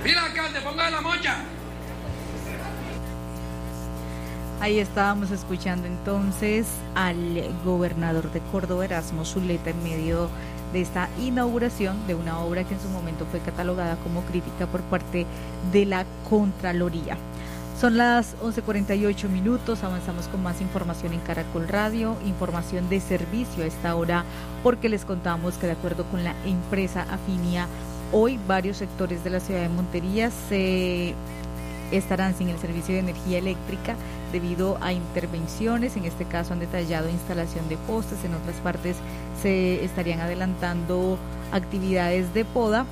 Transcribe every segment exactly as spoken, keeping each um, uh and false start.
Mira, alcalde, ponga la mocha. Ahí estábamos escuchando entonces al gobernador de Córdoba, Erasmo Zuleta, en medio de esta inauguración de una obra que en su momento fue catalogada como crítica por parte de la Contraloría. Son las once cuarenta y ocho minutos, avanzamos con más información en Caracol Radio, información de servicio a esta hora, porque les contamos que de acuerdo con la empresa Afinia, hoy varios sectores de la ciudad de Montería se estarán sin el servicio de energía eléctrica debido a intervenciones. En este caso han detallado instalación de postes, en otras partes se estarían adelantando actividades de poda.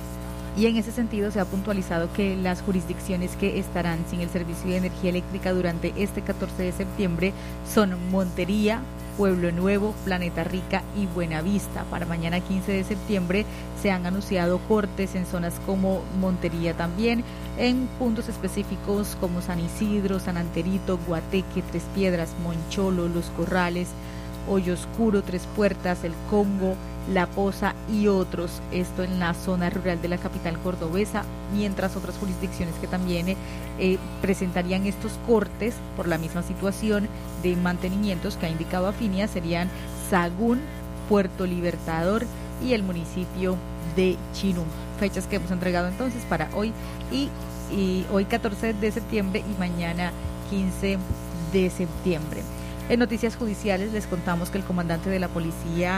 Y en ese sentido se ha puntualizado que las jurisdicciones que estarán sin el servicio de energía eléctrica durante este catorce de septiembre son Montería, Pueblo Nuevo, Planeta Rica y Buenavista. Para mañana quince de septiembre se han anunciado cortes en zonas como Montería también, en puntos específicos como San Isidro, San Anterito, Guateque, Tres Piedras, Moncholo, Los Corrales, Hoyo Oscuro, Tres Puertas, El Congo, La Poza y otros, esto en la zona rural de la capital cordobesa, mientras otras jurisdicciones que también eh, presentarían estos cortes por la misma situación de mantenimientos que ha indicado Afinia serían Sagún, Puerto Libertador y el municipio de Chinú. Fechas que hemos entregado entonces para hoy y, y hoy catorce de septiembre y mañana quince de septiembre. En noticias judiciales les contamos que el comandante de la policía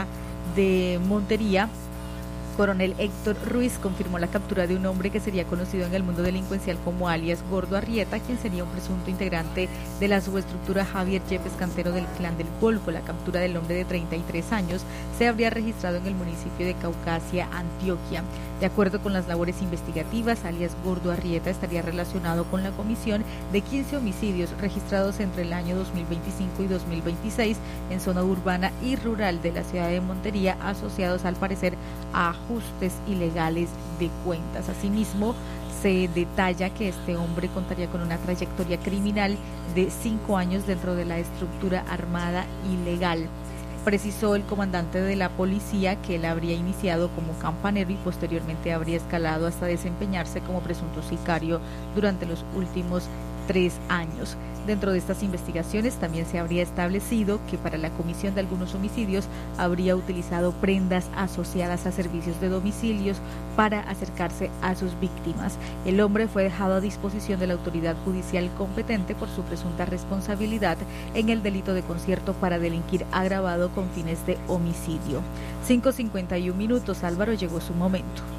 de Montería, coronel Héctor Ruiz, confirmó la captura de un hombre que sería conocido en el mundo delincuencial como alias Gordo Arrieta, quien sería un presunto integrante de la subestructura Javier Yepes Cantero del Clan del Golfo. La captura del hombre de treinta y tres años se habría registrado en el municipio de Caucasia, Antioquia. De acuerdo con las labores investigativas, alias Gordo Arrieta estaría relacionado con la comisión de quince homicidios registrados entre el año dos mil veinticinco y dos mil veintiséis en zona urbana y rural de la ciudad de Montería, asociados al parecer a ajustes ilegales de cuentas. Asimismo, se detalla que este hombre contaría con una trayectoria criminal de cinco años dentro de la estructura armada ilegal. Precisó el comandante de la policía que él habría iniciado como campanero y posteriormente habría escalado hasta desempeñarse como presunto sicario durante los últimos tres años. Dentro de estas investigaciones también se habría establecido que para la comisión de algunos homicidios habría utilizado prendas asociadas a servicios de domicilios para acercarse a sus víctimas. El hombre fue dejado a disposición de la autoridad judicial competente por su presunta responsabilidad en el delito de concierto para delinquir agravado con fines de homicidio. cinco cincuenta y un minutos, Álvaro, llegó su momento.